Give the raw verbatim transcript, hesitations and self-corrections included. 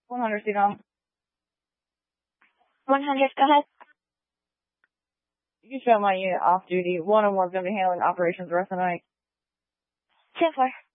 one hundred, C-Dom. one hundred, go ahead. You can show my unit off duty. one oh one's going to be handling operations the rest of the night. ten four.